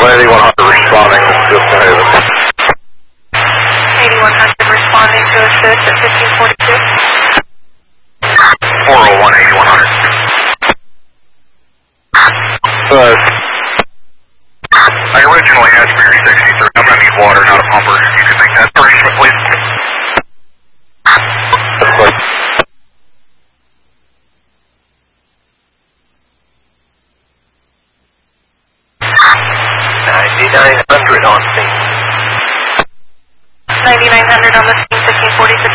8100 responding to assist in Haven. 8100 responding to assist at 1542. 401 8100. I originally asked for your 63. I'm going to need water, not a pumper. You can make that arrangement, please. 9900 on scene. 9900 on the scene, 1542.